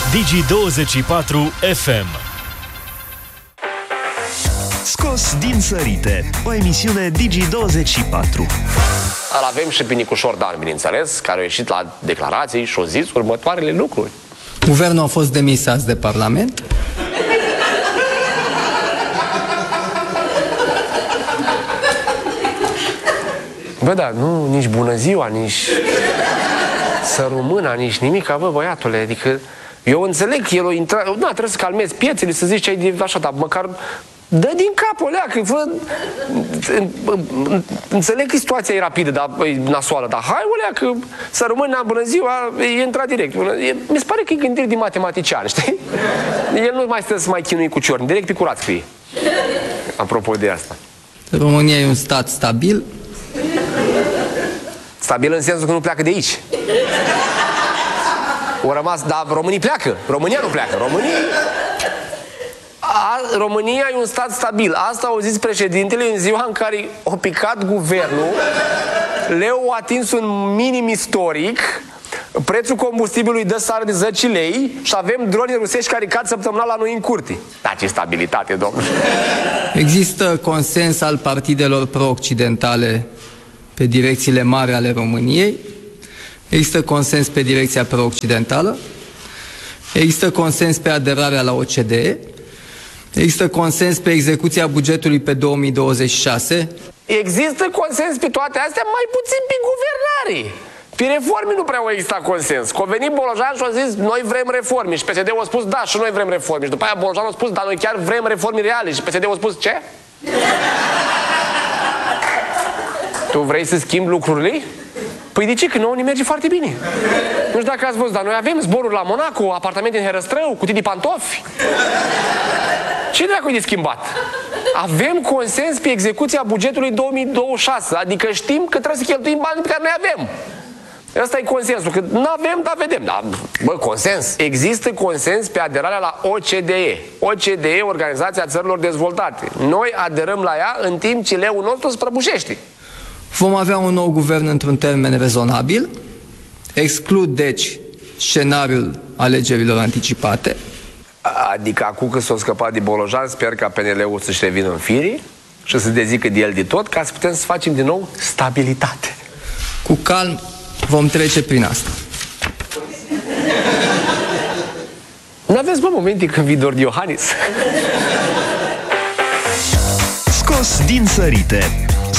Digi24 FM. Scos din sărite, o emisiune Digi24. Îl avem și pe Nicușor Dan, bineînțeles, care a ieșit la declarații și a zis următoarele lucruri. Guvernul a fost demis azi de Parlament. Bă, da, nu, nici bună ziua, nici să rămână, nici nimic, bă, băiatule, adică eu înțeleg că el o intra, na, trebuie să calmezi piețele, să zici ce ai de așa, dar măcar dă din cap o leacă, fă, înțeleg că situația e rapidă, dar e nasoală, dar hai o leacă, să rămână, bună ziua, e intrat direct. Mi se pare că e gândire de matematician, știi? El nu mai stă să mai chinui cu ciorni, direct pe curat scrie. Apropo de asta. România e un stat stabil. Stabil în sensul că nu pleacă de aici. O rămas, dar românii pleacă. România nu pleacă. România e un stat stabil. Asta au zis președintele în ziua în care a picat guvernul. Leu a atins un minim istoric. Prețul combustibilului dă sară de 10 lei și avem drone rusești care cad săptămânal la noi în curte. Da, ce stabilitate, domnule. Există consens al partidelor pro-occidentale pe direcțiile mari ale României. Există consens pe direcția pro-occidentală. Există consens pe aderarea la OCDE. Există consens pe execuția bugetului pe 2026. Există consens pe toate astea, mai puțin pe guvernare. Pe reforme nu prea a existat consens. Că a venit Bolojan și a zis, noi vrem reforme. Și PSD-ul a spus, da, și noi vrem reforme. Și după aia Bolojan a spus, da, noi chiar vrem reforme reale. Și PSD-ul a spus, ce? Tu vrei să schimbi lucrurile? Păi de ce? Că nouă ne merge foarte bine. Nu știu dacă ați văzut, dar noi avem zboruri la Monaco, apartamente în Herăstrău, cutii de pantofi. Ce dracu-i de schimbat? Avem consens pe execuția bugetului 2026, adică știm că trebuie să cheltuim banii pe care noi avem. Ăsta e consensul, că nu avem, dar vedem. Dar, bă, consens. Există consens pe aderarea la OCDE. OCDE, Organizația Țărilor Dezvoltate. Noi aderăm la ea în timp ce leul nostru se prăbușește. Vom avea un nou guvern într-un termen rezonabil. Exclud, deci, scenariul alegerilor anticipate. Adică acum că s-a scăpat de Bolojan, sper ca PNL-ul să-și revină în fire și să dezică de el de tot, ca să putem să facem din nou stabilitate. Cu calm vom trece prin asta. Nu aveți, bă, momente când vii doar de Iohannis? Scos din sărite,